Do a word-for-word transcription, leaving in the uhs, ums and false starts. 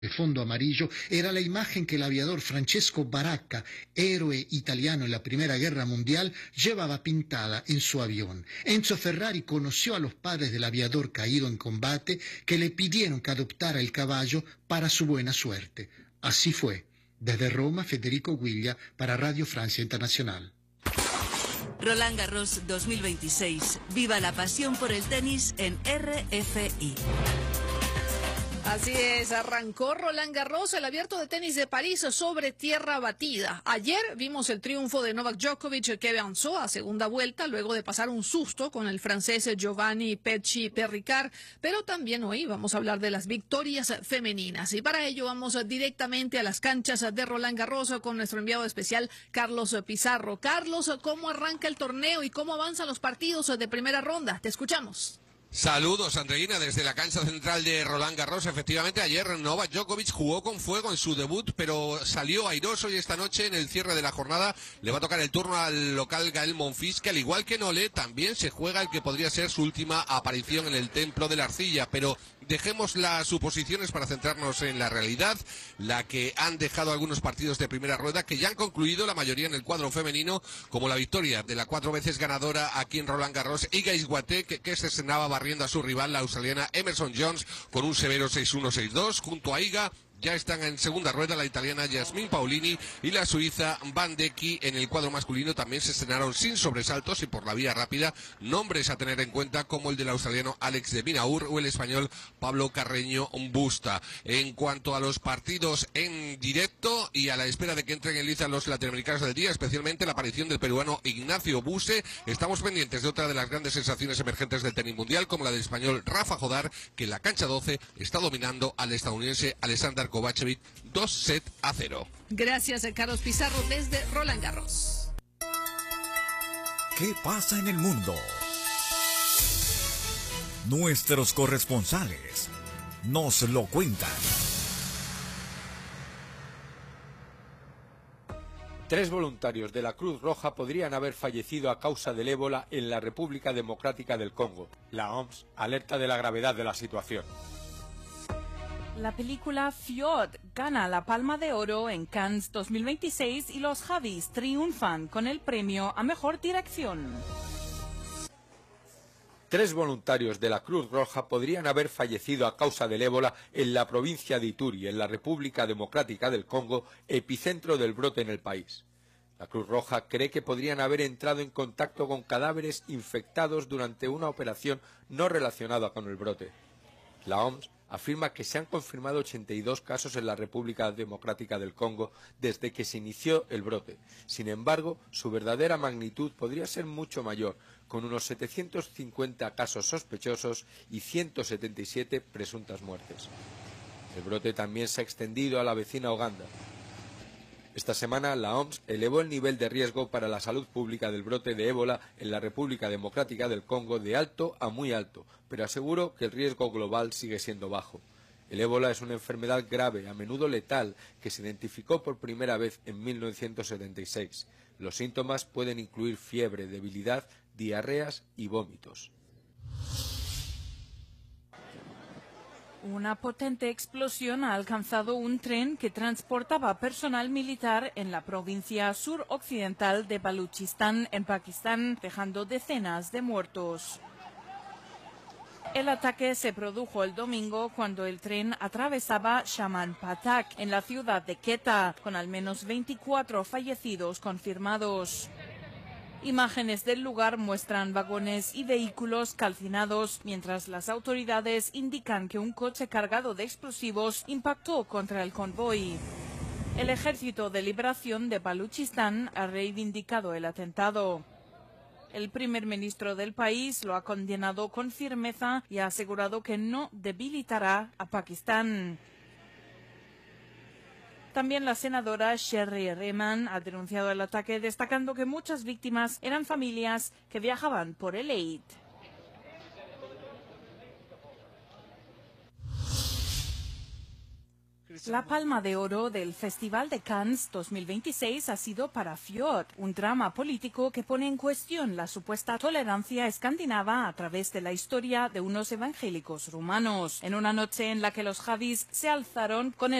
El fondo amarillo era la imagen que el aviador Francesco Baracca, héroe italiano en la Primera Guerra Mundial, llevaba pintada en su avión. Enzo Ferrari conoció a los padres del aviador caído en combate, que le pidieron que adoptara el caballo para su buena suerte. Así fue. Desde Roma, Federico Guiglia para Radio Francia Internacional. Roland Garros dos mil veintiséis. Viva la pasión por el tenis en R F I. Así es, arrancó Roland Garros, el abierto de tenis de París sobre tierra batida. Ayer vimos el triunfo de Novak Djokovic, que avanzó a segunda vuelta luego de pasar un susto con el francés Giovanni Pecci Perricard, pero también hoy vamos a hablar de las victorias femeninas. Y para ello vamos directamente a las canchas de Roland Garros con nuestro enviado especial Carlos Pizarro. Carlos, ¿cómo arranca el torneo y cómo avanzan los partidos de primera ronda? Te escuchamos. Saludos, Andreina, desde la cancha central de Roland Garros. Efectivamente, ayer Novak Djokovic jugó con fuego en su debut, pero salió airoso, y esta noche, en el cierre de la jornada, le va a tocar el turno al local Gael Monfils, que al igual que Nole, también se juega el que podría ser su última aparición en el Templo de la Arcilla. Pero dejemos las suposiciones para centrarnos en la realidad, la que han dejado algunos partidos de primera rueda, que ya han concluido la mayoría en el cuadro femenino, como la victoria de la cuatro veces ganadora aquí en Roland Garros, Iga Swiatek, que se estrenaba barriendo a su rival, la australiana Emerson Jones, con un severo seis uno seis dos. Junto a Iga ya están en segunda rueda la italiana Jasmine Paolini y la suiza Van de Eki. En el cuadro masculino también se estrenaron sin sobresaltos y por la vía rápida nombres a tener en cuenta, como el del australiano Alex de Minaur o el español Pablo Carreño Busta. En cuanto a los partidos en directo y a la espera de que entren en liza los latinoamericanos del día, especialmente la aparición del peruano Ignacio Buse, estamos pendientes de otra de las grandes sensaciones emergentes del tenis mundial, como la del español Rafa Jodar, que en la cancha doce está dominando al estadounidense Alexander Kovacevic dos sets a cero. Gracias, Carlos Pizarro, desde Roland Garros. ¿Qué pasa en el mundo? Nuestros corresponsales nos lo cuentan. Tres voluntarios de la Cruz Roja podrían haber fallecido a causa del ébola en la República Democrática del Congo. La O M S alerta de la gravedad de la situación. La película Fjord gana la Palma de Oro en Cannes dos mil veintiséis y los Javis triunfan con el premio a Mejor Dirección. Tres voluntarios de la Cruz Roja podrían haber fallecido a causa del ébola en la provincia de Ituri, en la República Democrática del Congo, epicentro del brote en el país. La Cruz Roja cree que podrían haber entrado en contacto con cadáveres infectados durante una operación no relacionada con el brote. La O M S afirma que se han confirmado ochenta y dos casos en la República Democrática del Congo desde que se inició el brote. Sin embargo, su verdadera magnitud podría ser mucho mayor, con unos setecientos cincuenta casos sospechosos y ciento setenta y siete presuntas muertes. El brote también se ha extendido a la vecina Uganda. Esta semana la O M S elevó el nivel de riesgo para la salud pública del brote de ébola en la República Democrática del Congo de alto a muy alto, pero aseguró que el riesgo global sigue siendo bajo. El ébola es una enfermedad grave, a menudo letal, que se identificó por primera vez en mil novecientos setenta y seis. Los síntomas pueden incluir fiebre, debilidad, diarreas y vómitos. Una potente explosión ha alcanzado un tren que transportaba personal militar en la provincia suroccidental de Baluchistán, en Pakistán, dejando decenas de muertos. El ataque se produjo el domingo cuando el tren atravesaba Shaman Patak, en la ciudad de Quetta, con al menos veinticuatro fallecidos confirmados. Imágenes del lugar muestran vagones y vehículos calcinados, mientras las autoridades indican que un coche cargado de explosivos impactó contra el convoy. El Ejército de Liberación de Baluchistán ha reivindicado el atentado. El primer ministro del país lo ha condenado con firmeza y ha asegurado que no debilitará a Pakistán. También la senadora Sherry Rehman ha denunciado el ataque, destacando que muchas víctimas eran familias que viajaban por el Eid. La palma de oro del Festival de Cannes dos mil veintiséis ha sido para Fjord, un drama político que pone en cuestión la supuesta tolerancia escandinava a través de la historia de unos evangélicos rumanos. En una noche en la que los Javis se alzaron con el